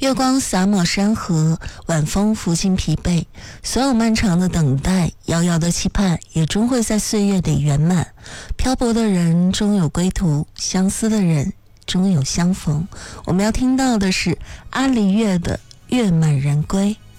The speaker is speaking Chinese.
月光洒抹山河，晚风拂尽疲惫，所有漫长的等待，遥遥的期盼，也终会在岁月里圆满。漂泊的人终有归途，相思的人终有相逢。我们要听到的是阿黎月的《月满人归》。